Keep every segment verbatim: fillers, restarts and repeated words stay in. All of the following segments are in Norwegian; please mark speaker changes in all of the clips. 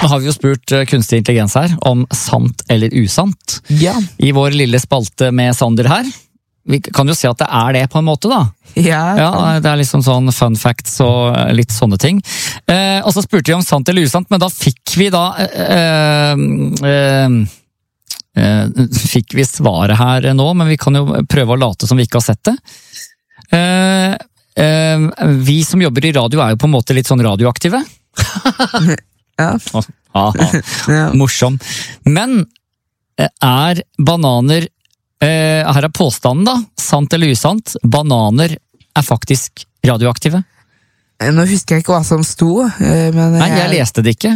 Speaker 1: Nå har vi jo spurt kunstig intelligens her om sant eller usant.
Speaker 2: Ja.
Speaker 1: I vår lille spalte med Sander her. Vi kan jo si at det er det på en måte da.
Speaker 2: Ja.
Speaker 1: Ja, det er liksom sånn fun facts og litt sånne ting. Eh, og så spurte vi om sant eller usant, men da fikk vi da... Eh, eh, eh, fikk vi svaret her nå, men vi kan jo prøve å late som vi ikke har sett det. Eh, eh, vi som jobber i radio er jo på en måte litt sånn radioaktive.
Speaker 2: Ja.
Speaker 1: Aha,
Speaker 2: Ja.
Speaker 1: morsom. Men eh, er bananer eh, her er påstanden da, sant eller usant, bananer er faktisk radioaktive.
Speaker 2: Nå husker jeg ikke hva som sto, eh, men
Speaker 1: Nei, jeg leste det ikke.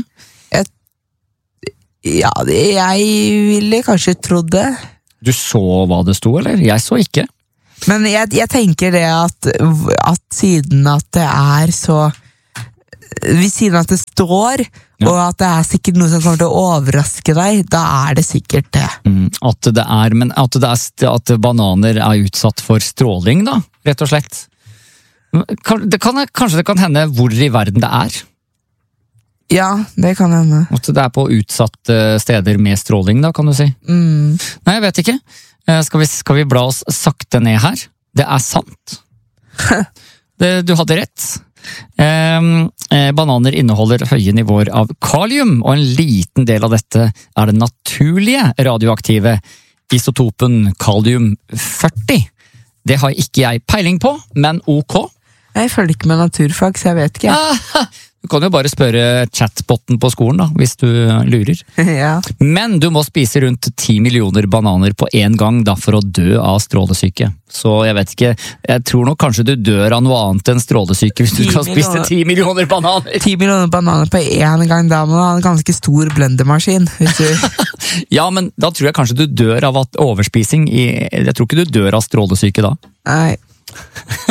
Speaker 2: Ja, det, jeg ville kanskje trodd det.
Speaker 1: Du så hva det sto, eller? Jeg så ikke.
Speaker 2: Men jeg, jeg tenker det at, at siden at det er så Ved siden at det står,
Speaker 1: Ja.
Speaker 2: og at det er sikkert noe som kommer til å overraske deg, da er det sikkert det.
Speaker 1: Mm, at det er, men at, det er, at bananer er utsatt for stråling, da, rett og slett. Kan, det kan, kanskje det kan hende hvor i verden det er?
Speaker 2: Ja, det kan hende.
Speaker 1: At det er på utsatte steder med stråling, da, kan du si.
Speaker 2: Mm.
Speaker 1: Nei, jeg vet ikke. Eh, Skal vi, skal vi bla oss sakte ned her? Det er sant. Det, du hadde rett. Eh, eh, bananer inneholder høye nivåer av kalium, og en liten del av dette er den naturlige radioaktive isotopen kalium førti. Det har ikke jeg peiling på, men ok.
Speaker 2: Jeg følger ikke med naturfag, så jeg vet ikke.
Speaker 1: Ah, du kan jo bare spørre chatbotten på skolen, da, hvis du lurer.
Speaker 2: Ja.
Speaker 1: Men du må spise rundt ti millioner bananer på en gang da, for å dø av strålesyke. Så jeg vet ikke, jeg tror nok kanskje du dør av noe annet enn strålesyke hvis du
Speaker 2: ti
Speaker 1: kan spise
Speaker 2: millioner.
Speaker 1: ti millioner bananer.
Speaker 2: Ti millioner bananer på én gang, da må du ha en ganske stor blendermaskin. Hvis du...
Speaker 1: Ja, men da tror jeg kanskje du dør av at overspising. I, jeg tror ikke du dør av strålesyke da.
Speaker 2: Nei.